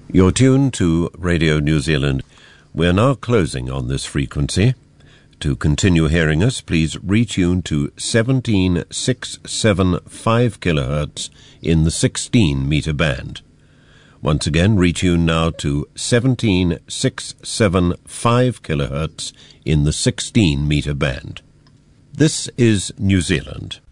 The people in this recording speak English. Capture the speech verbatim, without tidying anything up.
You're tuned to Radio New Zealand. We're now closing on this frequency. To continue hearing us, please retune to seventeen six seven five kilohertz in the sixteen meter band. Once again, retune now to seventeen six seven five kilohertz in the sixteen meter band. This is New Zealand.